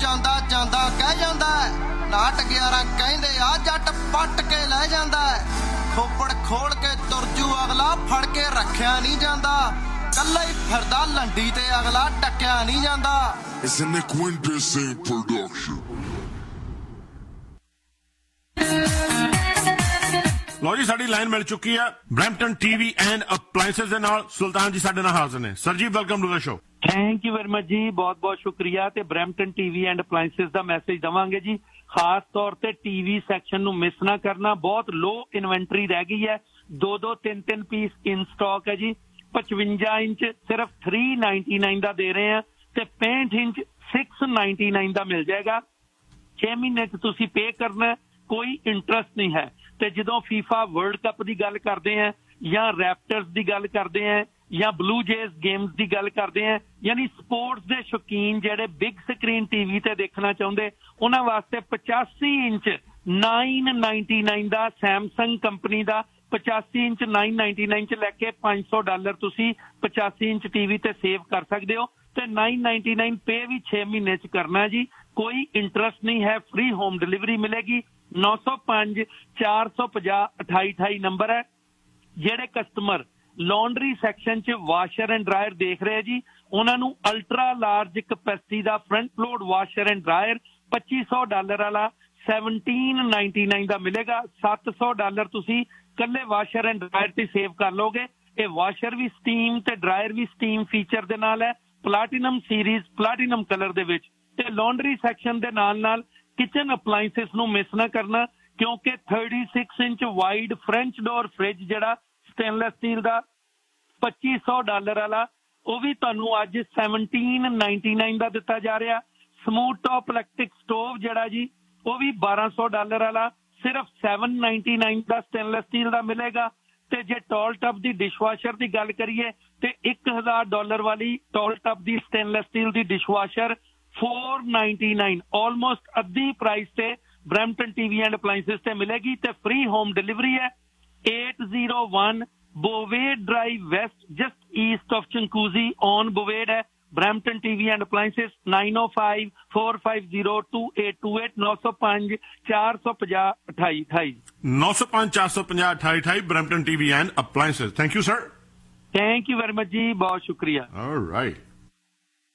ਜਾਂਦਾ ਜਾਂਦਾ ਕਹਿ ਜਾਂਦਾ ਨਾਟ 11 ਕਹਿੰਦੇ ਆ ਜੱਟ ਪੱਟ ਕੇ ਲੈ ਜਾਂਦਾ ਖੋਪੜ ਖੋਲ ਕੇ ਤੁਰਜੂ ਅਗਲਾ ਫੜ ਕੇ ਰੱਖਿਆ ਨਹੀਂ ਜਾਂਦਾ ਕੱਲਾ ਹੀ ਫਿਰਦਾ ਲੰਡੀ ਤੇ ਅਗਲਾ ਟੱਕਿਆ ਨਹੀਂ ਜਾਂਦਾ It's an Quintessing production. ਲੋ ਜੀ ਸਾਡੀ ਲਾਈਨ ਮਿਲ ਚੁੱਕੀ ਹੈ ਬ੍ਰੈਂਪਟਨ ਟੀਵੀ ਐਂਡ ਅਪਲਾਈਐਂਸਸ ਦੇ ਨਾਲ ਸੁਲਤਾਨ ਜੀ ਸਾਡੇ ਨਾਲ ਹਾਜ਼ਰ ਨੇ ਸਰ ਜੀ welcome to the show thank you very much ਜੀ ਬਹੁਤ ਬਹੁਤ ਸ਼ੁਕਰੀਆ ਤੇ Brampton TV and appliances the message ਦਵਾਂਗੇ ਜੀ ਖਾਸ ਤੌਰ ਤੇ ਟੀਵੀ ਸੈਕਸ਼ਨ ਨੂੰ ਮਿਸ ਨਾ ਕਰਨਾ ਬਹੁਤ ਲੋ ਇਨਵੈਂਟਰੀ ਰਹਿ ਗਈ ਹੈ 2-2 3-3 ਪੀਸ ਇਨ ਸਟਾਕ ਹੈ ਜੀ 55 ਇੰਚ ਸਿਰਫ 399 ਦਾ ਦੇ ਰਹੇ ਆ ਤੇ 65 ਇੰਚ 699 ਦਾ ਮਿਲ ਜਾਏਗਾ 6 ਮਹੀਨੇ ਚ ਤੁਸੀਂ ਪੇ ਕਰਨਾ ਕੋਈ ਇੰਟਰਸਟ ਨਹੀਂ ਹੈ ਤੇ ਜਦੋਂ ਫੀਫਾ ਵਰਲਡ ਕੱਪ ਦੀ ਗੱਲ ਕਰਦੇ ਆ ਜਾਂ ਰੈਪਟਰਸ ਦੀ ਗੱਲ ਕਰਦੇ ਆ ਜਾਂ ਬਲੂ ਜੇਜ਼ ਗੇਮਸ ਦੀ ਗੱਲ ਕਰਦੇ ਆ ਯਾਨੀ ਸਪੋਰਟਸ ਦੇ ਸ਼ੌਕੀਨ ਜਿਹੜੇ ਬਿਗ ਸਕਰੀਨ ਟੀਵੀ ਤੇ ਦੇਖਣਾ ਚਾਹੁੰਦੇ ਉਹਨਾਂ ਵਾਸਤੇ 85 ਇੰਚ 999 ਦਾ ਸੈਮਸੰਗ ਕੰਪਨੀ ਦਾ 85 ਇੰਚ 999 ਚ ਲੈ ਕੇ $500 ਤੁਸੀਂ 85 ਇੰਚ ਟੀਵੀ ਤੇ ਸੇਵ ਕਰ ਸਕਦੇ ਹੋ ਤੇ 999 ਪੇ ਵੀ 6 ਮਹੀਨੇ ਚ ਕਰਨਾ ਜੀ ਕੋਈ ਇੰਟਰਸਟ ਨਹੀਂ ਹੈ ਫ੍ਰੀ ਹੋਮ ਡਿਲੀਵਰੀ ਮਿਲੇਗੀ 905 450 2828 ਨੰਬਰ ਹੈ ਜਿਹੜੇ ਕਸਟਮਰ ਲਾਂਡਰੀ ਸੈਕਸ਼ਨ 'ਚ ਵਾਸ਼ਰ ਐਂਡ ਡਰਾਇਰ ਦੇਖ ਰਹੇ ਜੀ ਉਹਨਾਂ ਨੂੰ ultra large capacity the front load washer and dryer $2500 ਵਾਲਾ 1799 ਦਾ ਮਿਲੇਗਾ $700 ਤੁਸੀਂ ਕੱਲੇ ਵਾਸ਼ਰ ਐਂਡ ਡਰਾਇਰ ਤੇ ਸੇਵ ਕਰ ਲੋਗੇ ਇਹ ਵਾਸ਼ਰ ਵੀ ਸਟੀਮ ਤੇ ਡਰਾਇਰ ਵੀ ਸਟੀਮ ਫੀਚਰ ਦੇ ਨਾਲ ਹੈ ਪਲੈਟੀਨਮ ਸੀਰੀਜ਼ ਪਲੈਟੀਨਮ ਕਲਰ ਦੇ ਵਿੱਚ ਤੇ ਲਾਂਡਰੀ ਸੈਕਸ਼ਨ ਦੇ ਨਾਲ ਕਿਚਨ ਅਪਲਾਈਐਂਸਸ ਨੂੰ ਮਿਸ ਨਾ ਕਰਨਾ ਕਿਉਂਕਿ 36 inch wide French door fridge ਜਿਹੜਾ ਸਟੇਨਲੈਸ ਸਟੀਲ ਦਾ $2500 ਵਾਲਾ ਉਹ ਵੀ ਤੁਹਾਨੂੰ ਅੱਜ 1799 ਦਾ ਦਿੱਤਾ ਜਾ ਰਿਹਾ ਸਮੂਥ ਟੌਪ ਇਲੈਕਟ੍ਰਿਕ ਸਟੋਵ ਜਿਹੜਾ ਜੀ ਉਹ ਵੀ $1200 ਵਾਲਾ ਸਿਰਫ 799 ਦਾ ਸਟੇਨਲੈਸ ਸਟੀਲ ਦਾ ਮਿਲੇਗਾ ਤੇ ਜੇ ਟੌਲ ਟੱਬ ਦੀ ਡਿਸ਼ਵਾਸ਼ਰ ਦੀ ਗੱਲ ਕਰੀਏ ਤੇ $1000 ਵਾਲੀ ਟੌਲ ਟੱਬ ਦੀ ਸਟੇਨਲੈਸ ਸਟੀਲ ਦੀ ਡਿਸ਼ਵਾਸ਼ਰ $499 ਆਲਮੋਸਟ ਅੱਧੀ ਪ੍ਰਾਈਸ ਤੇ ਬ੍ਰੈਂਪਟਨ ਟੀਵੀ ਐਂਡ ਅਪਲਾਈਐਂਸਸ ਤੇ ਮਿਲੇਗੀ ਤੇ ਫ੍ਰੀ ਹੋਮ ਡਿਲੀਵਰੀ ਹੈ 801 ਬੋਵੇਡ drive West just East of ਚੰਕੂਜ਼ੀ on ਬੋਵੇਡ ਹੈ Brampton TV and appliances 9054502828 905 450 2828 905 450 2828 Brampton TV and appliances thank you sir thank you very much ਜੀ ਬਹੁਤ ਸ਼ੁਕਰੀਆ ਆਲਰਾਈਟ